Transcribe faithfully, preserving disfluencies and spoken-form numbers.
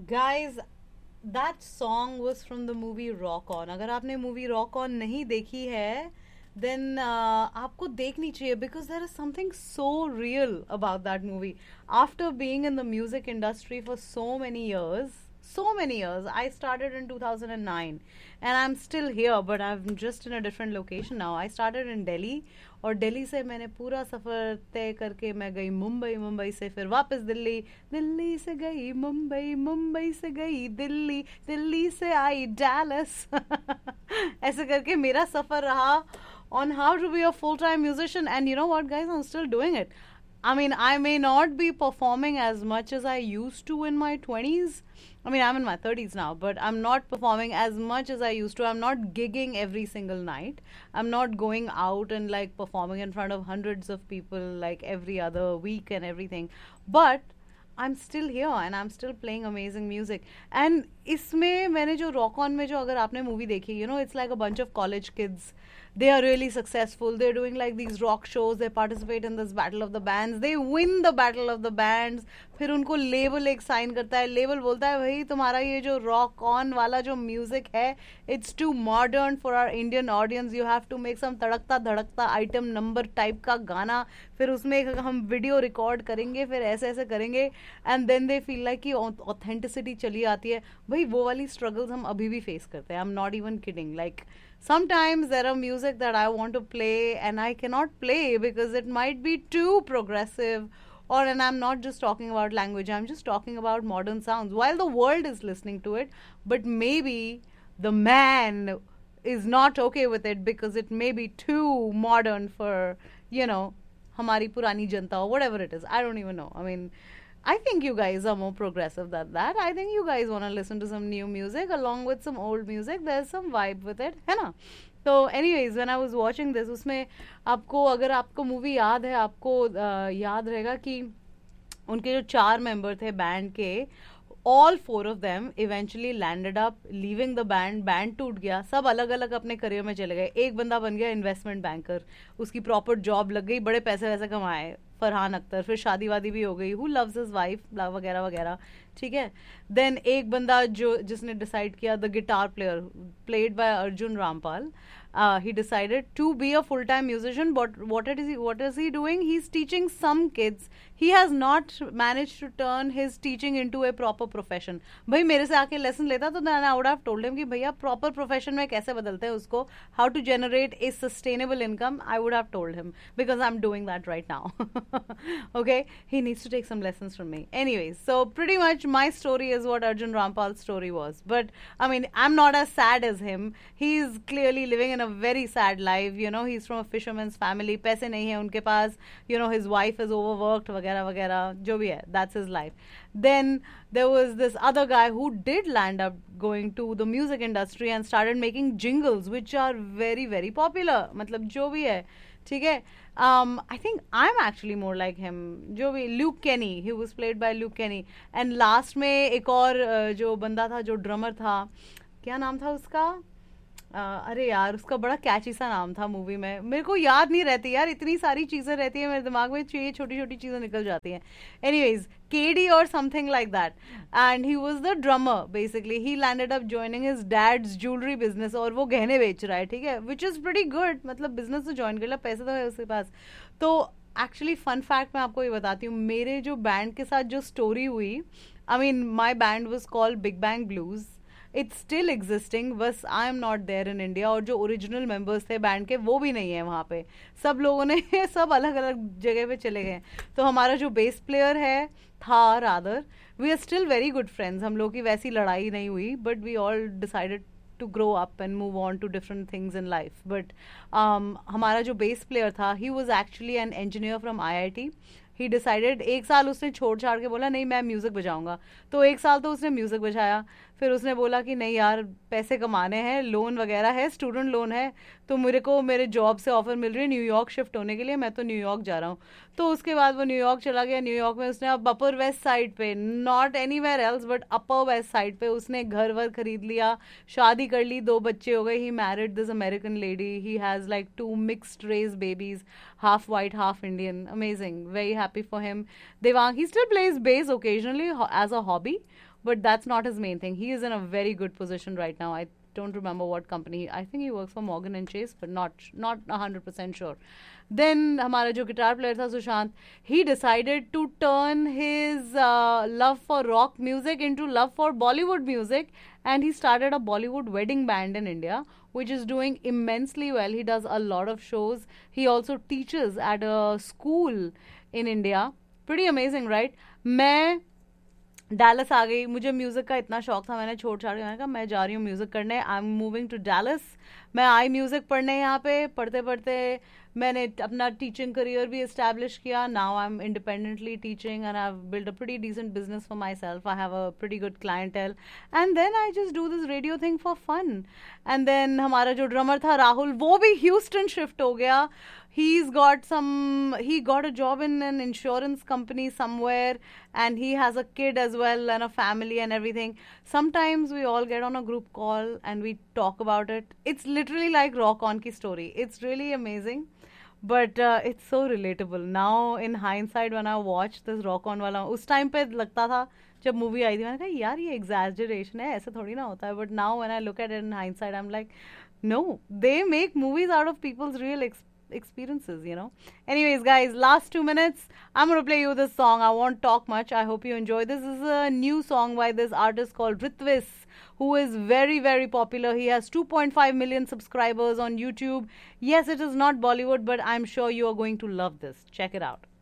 Guys, that song was from the movie Rock On. अगर आपने movie Rock On नहीं देखी है, then uh, आपको देखनी चाहिए because there is something so real about that movie. After being in the music industry for so many years, so many years, I started in two thousand nine and I'm still here, but I'm just in a different location now. I started in Delhi और दिल्ली से मैंने पूरा सफ़र तय करके मैं गई मुंबई, मुंबई से फिर वापस दिल्ली, दिल्ली से गई मुंबई, मुंबई से गई दिल्ली, दिल्ली से आई डैलस ऐसे करके मेरा सफ़र रहा on how to be a full-time musician. And you know what, guys, I'm still doing it. I mean, I may not be performing as much as I used to in my twenties. I mean, I'm in my thirties now, but I'm not performing as much as I used to. I'm not gigging every single night. I'm not going out and like performing in front of hundreds of people like every other week and everything. But I'm still here and I'm still playing amazing music. And इसमें मैंने जो Rock On में जो अगर आपने movie देखी, you know, it's like a bunch of college kids. They are really successful. They're doing like these rock shows. They participate in this battle of the bands. They win the battle of the bands. फिर उनको label एक sign करता है. Label बोलता है भाई तुम्हारा ये जो रॉक ऑन वाला जो म्यूजिक है, it's too modern for our Indian audience. You have to make some तड़कता धड़कता आइटम नंबर टाइप का गाना. फिर उसमें हम वीडियो रिकॉर्ड करेंगे, फिर ऐसे ऐसे करेंगे. And then they feel like कि ऑथेंटिसिटी चली आती है. भाई वो वाली स्ट्रगल्स हम अभी भी फेस करते हैं. I am not even kidding. Like sometimes there are music that I want to play and I cannot play because it might be too progressive, or and I'm not just talking about language, I'm just talking about modern sounds while the world is listening to it, but maybe the man is not okay with it because it may be too modern for, you know, hamari purani janta or whatever it is. I don't even know. I mean, I think you guys are more progressive than that. I think you guys want to listen to some new music along with some old music. There's some vibe with it, है ना? तो anyways, when I was watching this, उसमें आपको अगर आपको movie याद है, आपको uh, याद रहेगा कि उनके जो चार मेंबर थे बैंड के, all four of them eventually landed up leaving the band. Band टूट गया, सब अलग अलग अपने करियर में चले गए. एक बंदा बन गया इन्वेस्टमेंट बैंकर, उसकी प्रॉपर जॉब लग गई, बड़े पैसे वैसे कमाए, फरहान अख्तर. फिर शादी वादी भी हो गई, हु लव्स हिज वाइफ वगैरह वगैरह. ठीक है. देन एक बंदा जो जिसने डिसाइड किया, the guitar player played by Arjun Rampal, uh, he decided to be a full-time musician. But what is he what is he doing? He's teaching some kids. He has not managed to turn his teaching into a proper profession. भाई मेरे से आके lesson लेता तो then I would have told him कि भैया proper profession में कैसे बदलते हैं उसको, how to generate a sustainable income. I would have told him because I'm doing that right now. Okay, he needs to take some lessons from me. Anyways, so pretty much my story is what Arjun Rampal's story was. But I mean, I'm not as sad as him. He's clearly living in a very sad life. You know, he's from a fisherman's family. पैसे नहीं है उनके पास. You know, his wife is overworked वगैरह वगैरह जो भी है. That's his life. Then there was this other guy who did land up going to the music industry and started making jingles which are very very popular. मतलब जो भी है, ठीक है. Um, I think I'm actually more like him. जो भी Luke Kenny, he was played by Luke Kenny. And last में एक और uh, जो बंदा था, जो ड्रमर था, क्या नाम था उसका? Uh, अरे यार उसका बड़ा कैची सा नाम था मूवी में, मेरे को याद नहीं रहती यार. इतनी सारी चीज़ें रहती है मेरे दिमाग में, ये छोटी छोटी चीज़ें निकल जाती हैं. एनीवेज, केडी और something like that. And he was the drummer basically. He landed up joining his dads jewellery business, और वो गहने बेच रहा है. ठीक है, विच इज़ प्रीटी गुड. मतलब बिजनेस तो ज्वाइन कर लिया, पैसे तो है उसके पास. तो एक्चुअली फन फैक्ट मैं आपको ये बताती हूँ, मेरे जो बैंड के साथ जो स्टोरी हुई, I mean my band was called big bang blues. It's still existing, बस I am not there in India. और जो ओरिजिनल मेंबर्स थे बैंड के वो भी नहीं है वहाँ पे. सब लोगों ने सब अलग अलग जगह पे चले गए. तो हमारा जो बेस प्लेयर है था, rather we are still very good friends. हम लोग की वैसी लड़ाई नहीं हुई, but we all decided to grow up and move on to different things in life. But um, हमारा जो bass player था, he was actually an engineer from I I T. He decided, एक साल उसने छोड़ छाड़ के बोला नहीं मैं म्यूज़िक बजाऊंगा. तो एक साल तो उसने म्यूज़िक बजाया. फिर उसने बोला कि नहीं यार पैसे कमाने हैं, लोन वगैरह है, स्टूडेंट लोन है, तो मेरे को मेरे जॉब से ऑफर मिल रही है न्यूयॉर्क शिफ्ट होने के लिए, मैं तो न्यूयॉर्क जा रहा हूँ. तो उसके बाद वो न्यूयॉर्क चला गया. न्यूयॉर्क में उसने अब अपर वेस्ट साइड पे, not anywhere else but upper west side पे, उसने घर वर खरीद लिया, शादी कर ली, दो बच्चे हो गए. He married this American lady. He has like to mixed race babies, half white half Indian. Amazing, very happy for him. Devang, he still plays bass occasionally ho- as a hobby, but that's not his main thing. He is in a very good position right now. I don't remember what company. I think he works for Morgan and Chase, but not not one hundred percent sure. Then हमारा जो guitar player था Sushant, he decided to turn his uh, love for rock music into love for Bollywood music, and he started a Bollywood wedding band in India, which is doing immensely well. He does a lot of shows. He also teaches at a school in India. Pretty amazing, right? मैं Dallas आ गई. मुझे music का इतना शौक था, मैंने छोड़ छाड़ के मैंने कहा मैं जा रही हूँ म्यूज़िक करने. I am moving to Dallas. मैं आई म्यूज़िक पढ़ने यहाँ पे. पढ़ते पढ़ते मैंने अपना टीचिंग करियर भी इस्टेब्लिश किया. Now I am independently teaching and I have build a pretty decent business for my self. I have a pretty good clientele and then I just do this radio thing for fun. And then हमारा जो drummer था राहुल, वो भी Houston shift हो गया. He's got some, he got a job in an insurance company somewhere, and he has a kid as well and a family and everything. Sometimes we all get on a group call and we talk about it. It's literally like Rock On ki story. It's really amazing, but uh, it's so relatable. Now in hindsight, when I watched this Rock On wala, उस time पे लगता था जब movie आई थी मैंने कहा यार ये exaggeration है, ऐसा थोड़ी ना होता है. But now when I look at it in hindsight, I'm like, no, they make movies out of people's real experiences. experiences, you know. Anyways, guys, last two minutes, I'm gonna play you this song. I won't talk much. I hope you enjoy. This is a new song by this artist called Ritwis, who is very, very popular. He has two point five million subscribers on YouTube. Yes, it is not Bollywood, but I'm sure you are going to love this. Check it out.